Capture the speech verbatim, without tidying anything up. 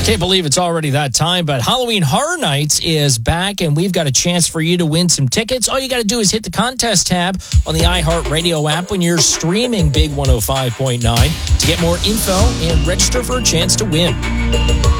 Can't believe it's already that time, but Halloween Horror Nights is back, and we've got a chance for you to win some tickets. All you got to do is hit the contest tab on the iHeartRadio app when you're streaming Big one oh five point nine to get more info and register for a chance to win.